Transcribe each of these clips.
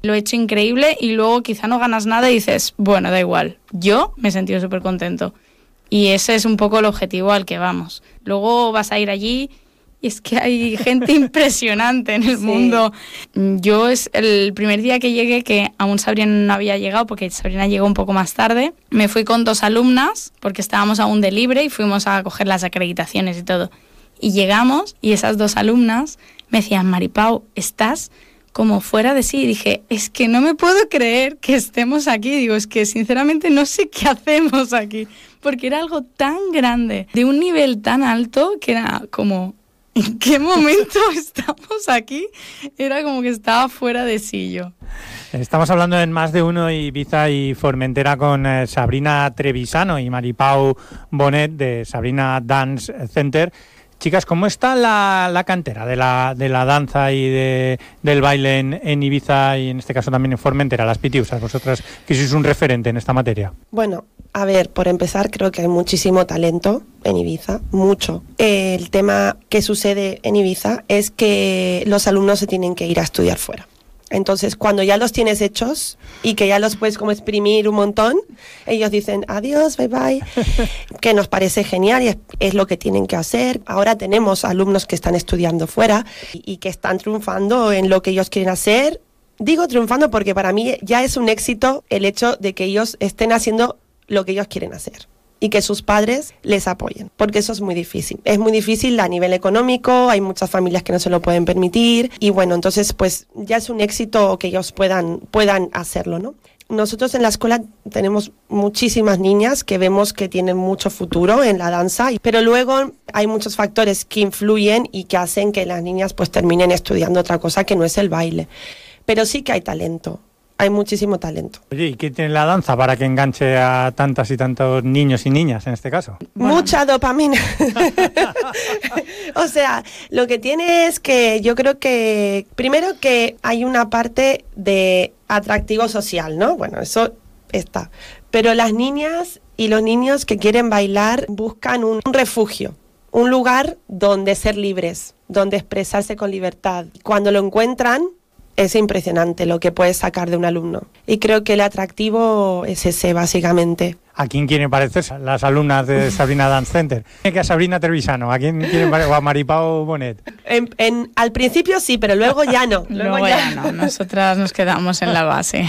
lo he hecho increíble y luego quizá no ganas nada y dices, bueno, da igual. Yo me he sentido súper contento. Y ese es un poco el objetivo al que vamos. Luego vas a ir allí y es que hay gente impresionante en el mundo. Yo es el primer día que llegué, que aún Sabrina no había llegado, porque Sabrina llegó un poco más tarde, me fui con 2 alumnas, porque estábamos aún de libre y fuimos a coger las acreditaciones y todo. Y llegamos y esas 2 alumnas me decían, Maripau, estás como fuera de sí. Y dije, es que no me puedo creer que estemos aquí. Digo, es que sinceramente no sé qué hacemos aquí. Porque era algo tan grande, de un nivel tan alto, que era como, ¿en qué momento estamos aquí? Era como que estaba fuera de sí yo. Estamos hablando en Más de Uno Ibiza y Formentera con Sabrina Trevisano y Maripau Bonet de Sabrina Dance Center. Chicas, ¿cómo está la cantera de la danza y del baile en Ibiza y en este caso también en Formentera, las pitiusas, vosotras que sois un referente en esta materia? Bueno, a ver, por empezar, creo que hay muchísimo talento en Ibiza, mucho. El tema que sucede en Ibiza es que los alumnos se tienen que ir a estudiar fuera. Entonces, cuando ya los tienes hechos y que ya los puedes como exprimir un montón, ellos dicen adiós, bye bye, que nos parece genial y es lo que tienen que hacer. Ahora tenemos alumnos que están estudiando fuera y que están triunfando en lo que ellos quieren hacer. Digo triunfando porque para mí ya es un éxito el hecho de que ellos estén haciendo lo que ellos quieren hacer y que sus padres les apoyen, porque eso es muy difícil. Es muy difícil a nivel económico, hay muchas familias que no se lo pueden permitir y bueno, entonces pues ya es un éxito que ellos puedan hacerlo, ¿no? Nosotros en la escuela tenemos muchísimas niñas que vemos que tienen mucho futuro en la danza, pero luego hay muchos factores que influyen y que hacen que las niñas pues terminen estudiando otra cosa que no es el baile. Pero sí que hay talento. Hay muchísimo talento. Oye, ¿y qué tiene la danza para que enganche a tantas y tantos niños y niñas en este caso? Bueno. Mucha dopamina. O sea, lo que tiene es que yo creo que, primero que hay una parte de atractivo social, ¿no? Bueno, eso está. Pero las niñas y los niños que quieren bailar buscan un refugio, un lugar donde ser libres, donde expresarse con libertad. Cuando lo encuentran, es impresionante lo que puedes sacar de un alumno. Y creo que el atractivo es ese, básicamente. ¿A quién quieren parecerse las alumnas de Sabrina Dance Center? ¿Que a Sabrina Trevisano? ¿A quién quieren parecer? ¿O a Maripau Bonet? Al principio sí, pero luego ya no. Luego ya no. Nosotras nos quedamos en la base.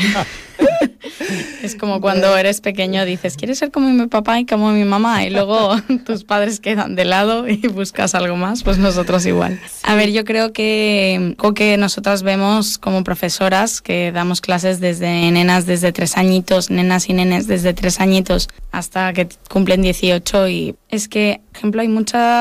Es como cuando eres pequeño dices, ¿quieres ser como mi papá y como mi mamá? Y luego tus padres quedan de lado y buscas algo más, pues nosotros igual. Sí. A ver, yo creo que nosotras vemos como profesoras que damos clases desde nenas desde 3 añitos, nenas y nenes desde 3 añitos hasta que cumplen 18 y es que, por ejemplo, hay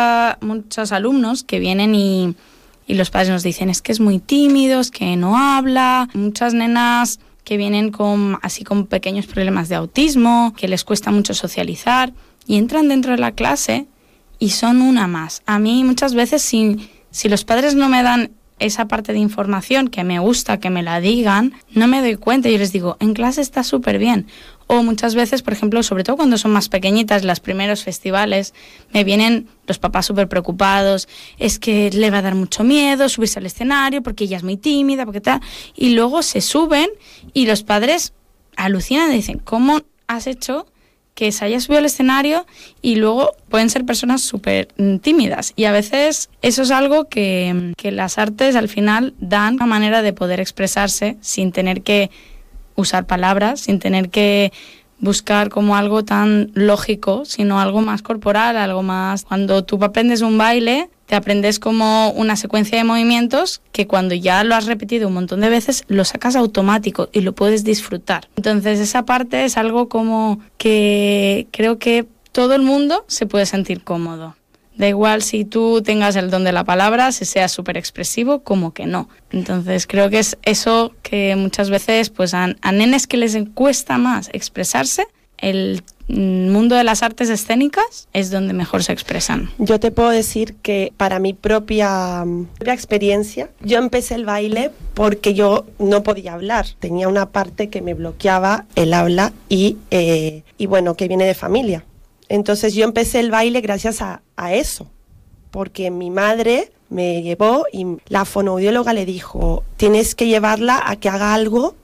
muchos alumnos que vienen y los padres nos dicen es que es muy tímido, es que no habla, muchas nenas que vienen con pequeños problemas de autismo, que les cuesta mucho socializar y entran dentro de la clase y son una más. A mí muchas veces si los padres no me dan esa parte de información que me gusta, que me la digan, no me doy cuenta. Yo les digo, en clase está súper bien. O muchas veces, por ejemplo, sobre todo cuando son más pequeñitas, los primeros festivales, me vienen los papás súper preocupados, es que le va a dar mucho miedo subirse al escenario porque ella es muy tímida, porque tal. Y luego se suben y los padres alucinan y dicen, ¿cómo has hecho que se haya subido al escenario? Y luego pueden ser personas súper tímidas. Y a veces eso es algo que las artes al final dan una manera de poder expresarse sin tener que usar palabras, sin tener que buscar como algo tan lógico, sino algo más corporal, algo más... Cuando tú aprendes un baile, te aprendes como una secuencia de movimientos que cuando ya lo has repetido un montón de veces, lo sacas automático y lo puedes disfrutar. Entonces esa parte es algo como que creo que todo el mundo se puede sentir cómodo. Da igual si tú tengas el don de la palabra, si seas súper expresivo, como que no. Entonces creo que es eso que muchas veces pues a nenes que les cuesta más expresarse, el mundo de las artes escénicas es donde mejor se expresan. Yo te puedo decir que para mi propia experiencia, yo empecé el baile porque yo no podía hablar. Tenía una parte que me bloqueaba el habla y bueno, que viene de familia. Entonces yo empecé el baile gracias a eso, porque mi madre me llevó y la fonoaudióloga le dijo, tienes que llevarla a que haga algo